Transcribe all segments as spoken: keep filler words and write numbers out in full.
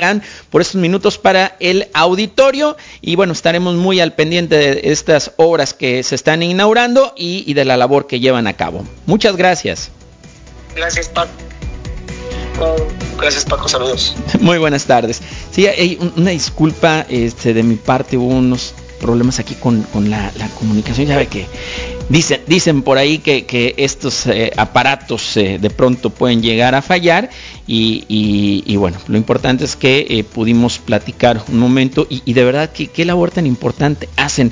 quedan por estos minutos para el auditorio. Y bueno, estaremos muy al pendiente de estas obras que se están inaugurando y, y de la labor que llevan a cabo. Muchas gracias. Gracias, Paco. Gracias, Paco. Saludos. Muy buenas tardes. Sí, hay una disculpa este, de mi parte. Hubo unos problemas aquí con, con la, la comunicación. Ya ve que dicen, dicen por ahí que, que estos eh, aparatos eh, de pronto pueden llegar a fallar. Y, y, y bueno, lo importante es que eh, pudimos platicar un momento. Y, y de verdad, que qué labor tan importante hacen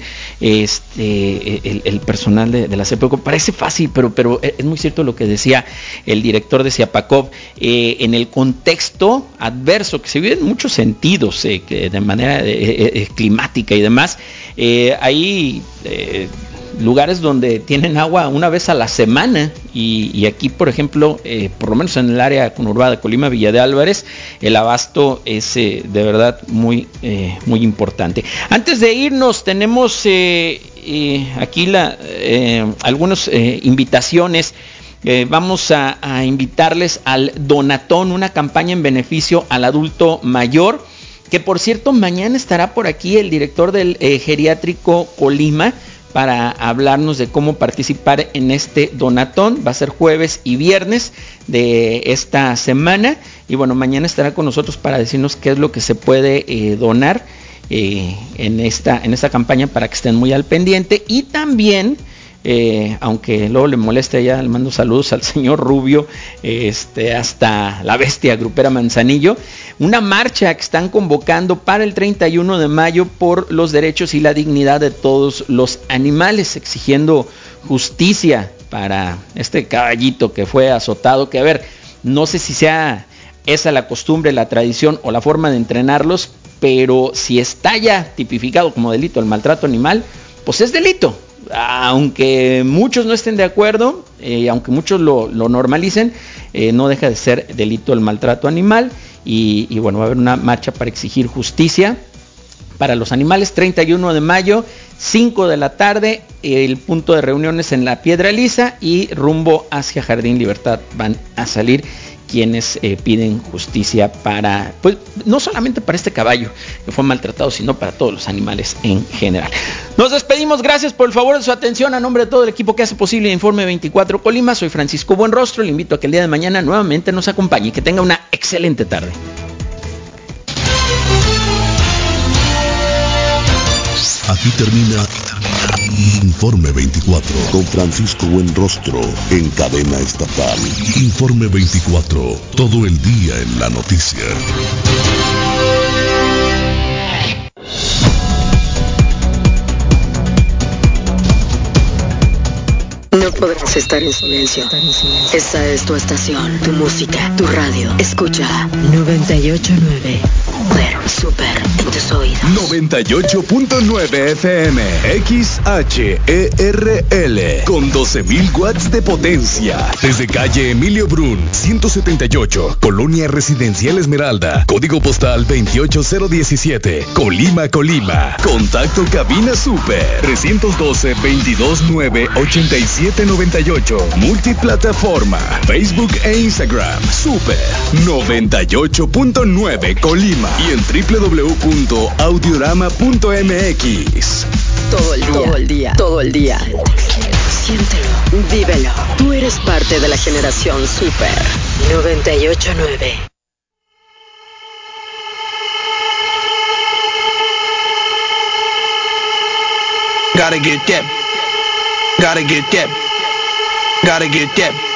este el, el personal de, de la CEPECO. Parece fácil, pero, pero es muy cierto lo que decía el director de Ciapacop. Eh, en el contexto adverso que se vive en muchos sentidos, eh, que de manera eh, eh, climática y demás, eh, hay eh, lugares donde tienen agua una vez a la semana y, y aquí, por ejemplo, eh, por lo menos en el área conurbada de Colima, Villa de Álvarez, el abasto es eh, de verdad muy, eh, muy importante. Antes de irnos, tenemos eh, eh, aquí la, eh, algunas eh, invitaciones. Eh, vamos a, a invitarles al Donatón, una campaña en beneficio al adulto mayor, que por cierto mañana estará por aquí el director del eh, geriátrico Colima para hablarnos de cómo participar en este Donatón. Va a ser jueves y viernes de esta semana y bueno, mañana estará con nosotros para decirnos qué es lo que se puede eh, donar eh, en esta, en esta campaña, para que estén muy al pendiente. Y también Eh, aunque luego le moleste, ya le mando saludos al señor Rubio, este, hasta la bestia grupera Manzanillo, una marcha que están convocando para el treinta y uno de mayo por los derechos y la dignidad de todos los animales, exigiendo justicia para este caballito que fue azotado, que a ver, no sé si sea esa la costumbre, la tradición o la forma de entrenarlos, pero si está ya tipificado como delito el maltrato animal, pues es delito. Aunque muchos no estén de acuerdo, eh, aunque muchos lo, lo normalicen, eh, no deja de ser delito el maltrato animal. Y, y bueno, va a haber una marcha para exigir justicia para los animales, treinta y uno de mayo, cinco de la tarde, el punto de reuniones en la Piedra Lisa y rumbo hacia Jardín Libertad van a salir quienes eh, piden justicia para, pues no solamente para este caballo que fue maltratado, sino para todos los animales en general. Nos despedimos, gracias por el favor de su atención. A nombre de todo el equipo que hace posible el Informe veinticuatro Colima, soy Francisco Buenrostro. Le invito a que el día de mañana nuevamente nos acompañe y que tenga una excelente tarde. Aquí termina Informe veinticuatro con Francisco Buenrostro en cadena estatal. Informe veinticuatro, todo el día en la noticia. No podrás estar en silencio. Esta es tu estación, tu música, tu radio. Escucha noventa y ocho punto nueve. Super en tus oídos. noventa y ocho punto nueve F M, X H E R L, con doce mil watts de potencia. Desde calle Emilio Brun, ciento setenta y ocho, Colonia Residencial Esmeralda, código postal veintiocho cero diecisiete, Colima, Colima. Contacto cabina super, trescientos doce, veintidós nueve, ochenta y siete noventa y ocho. Multiplataforma, Facebook e Instagram, Super noventa y ocho punto nueve Colima. Y en doble u doble u doble u punto audiorama punto m x. Todo el día, todo el día, todo el día. Siéntelo, vívelo. Tú eres parte de la generación Super noventa y ocho punto nueve. Gotta get that. Gotta get that. Gotta get that.